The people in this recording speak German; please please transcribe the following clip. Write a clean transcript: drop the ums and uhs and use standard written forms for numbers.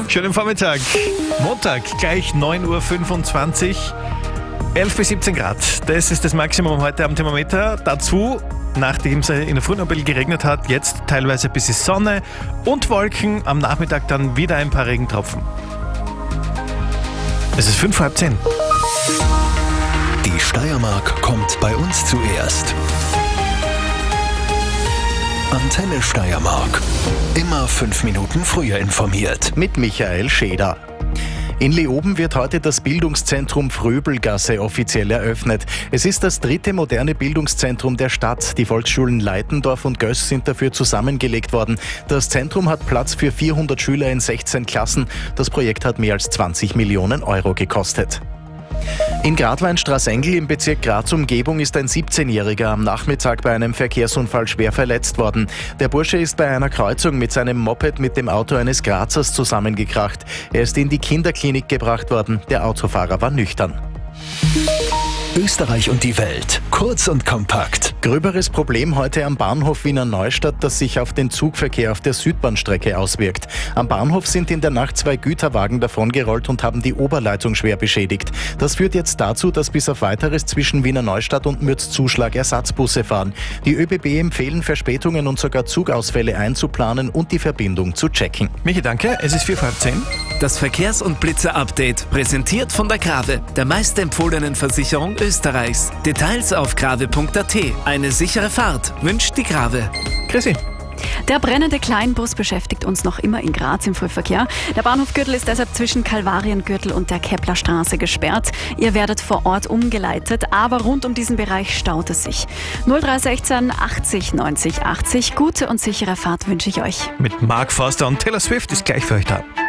Schönen Vormittag. Montag, gleich 9.25 Uhr. 11 bis 17 Grad. Das ist das Maximum heute am Thermometer. Dazu, nachdem es in der Früh noch ein bisschen geregnet hat, jetzt teilweise ein bisschen Sonne und Wolken. Am Nachmittag dann wieder ein paar Regentropfen. Es ist 9:55. Die Steiermark kommt bei uns zuerst. Antenne Steiermark. Immer 5 Minuten früher informiert. Mit Michael Scheder. In Leoben wird heute das Bildungszentrum Fröbelgasse offiziell eröffnet. Es ist das 3. moderne Bildungszentrum der Stadt. Die Volksschulen Leitendorf und Göß sind dafür zusammengelegt worden. Das Zentrum hat Platz für 400 Schüler in 16 Klassen. Das Projekt hat mehr als 20 Millionen Euro gekostet. In Gradweinstraßengel im Bezirk Graz-Umgebung ist ein 17-Jähriger am Nachmittag bei einem Verkehrsunfall schwer verletzt worden. Der Bursche ist bei einer Kreuzung mit seinem Moped mit dem Auto eines Grazers zusammengekracht. Er ist in die Kinderklinik gebracht worden. Der Autofahrer war nüchtern. Österreich und die Welt. Kurz und kompakt. Gröberes Problem heute am Bahnhof Wiener Neustadt, das sich auf den Zugverkehr auf der Südbahnstrecke auswirkt. Am Bahnhof sind in der Nacht 2 Güterwagen davongerollt und haben die Oberleitung schwer beschädigt. Das führt jetzt dazu, dass bis auf Weiteres zwischen Wiener Neustadt und Mürzzuschlag Ersatzbusse fahren. Die ÖBB empfehlen, Verspätungen und sogar Zugausfälle einzuplanen und die Verbindung zu checken. Michi, danke. Es ist 9:55. Das Verkehrs- und Blitzer-Update, präsentiert von der Grave, der meistempfohlenen Versicherung Österreichs. Details auf grave.at. Eine sichere Fahrt wünscht die Grave. Chrissy. Der brennende Kleinbus beschäftigt uns noch immer in Graz im Frühverkehr. Der Bahnhof Gürtel ist deshalb zwischen Kalvariengürtel und der Keplerstraße gesperrt. Ihr werdet vor Ort umgeleitet, aber rund um diesen Bereich staut es sich. 0316 80 90 80. Gute und sichere Fahrt wünsche ich euch. Mit Mark Forster und Taylor Swift ist gleich für euch da.